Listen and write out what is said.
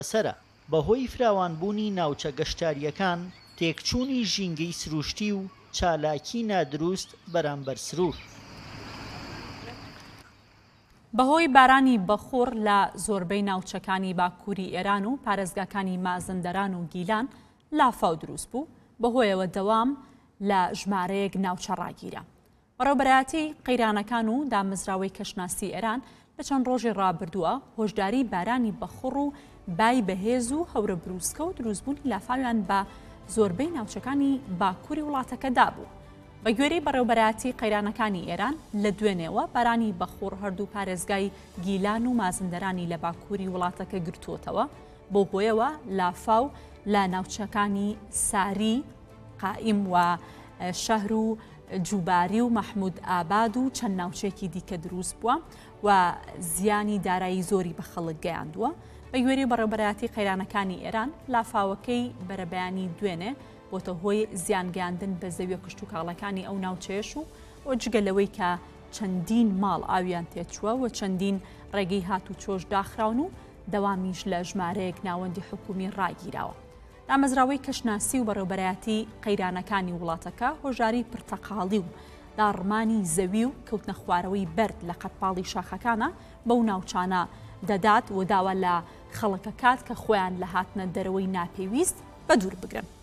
سەرە بەهۆی فراوانبوونی ناوچە گەشتاریەکان تێکچوونی ژینگەی سروشتی و چالاکی نادروست بەرامبەر سروش. بەهۆی بارانی بەخۆر لە زۆربەی ناوچەکانی باکووری ئێران و پارێزگاکانی مازندەران و گیلان لافاو دروست بوو بەهۆیەوە دەوام لە ژمارەیەک ناوچە ڕاگیرە. بەڕێوەبەرایەتی قەیرانەکان و دامەزراوەی کەشناسی ئێران لە چەند ڕۆژی ڕابردووە هۆشداری بارانی بەخۆڕ و بای بەهێز و هەورە بروسکە و دروستبوونی لافاویان بە زۆربەی ناوچەکانی باکووری وڵاتەکەدا بوو. بە گوێرەی بەڕێوەبەرایەتی قەیرانەکانی ئێران لە دوێنێەوە بارانی بەخۆڕ هەردوو پارێزگای گیلان و مازندەرانی لە باکووری وڵاتەکە گرتووەتەوە بۆ هۆیەوە لافاو لە ناوچەکانی ساری، قائیم و شەهر و جوباری و مەحمود ئاباد و چەند ناوچێکی دیکە دروست بووە و زیانی دارایی زۆری بە خەڵک گەیاندووە. بە گوێرەی بەڕێوەبەرایەتی قەیرانەکانی ئێران لافاوەکەی بەرەبەیانی دوێنێ بۆتە هۆی زیانگەاندن بە زەویە کشت و کاڵەکانی ئەو ناوچەیەش و جگەلەوەی کە چەندین ماڵ ئاویان تێچووە و چەندین ڕێگەی هات و چۆش داخراون و دەوامیش لە ژمارەیەک ناوەندی حکومی ڕاگیراوە. دامەزراوەی کەشناسی و بەڕێوەبەرایەتی قەیرانەکانی وڵاتەکە هۆژاری پرتەقاڵی و داڕمانی زەوی و کەوتنە خوارەوەی بەرد لە قەتپاڵی شاخەکانە بەو ناوچانە دەدات و داوا لە خەڵکە کات کە خۆیان لە هاتنە دەرەوەی ناپێویست بە دوور بگرن.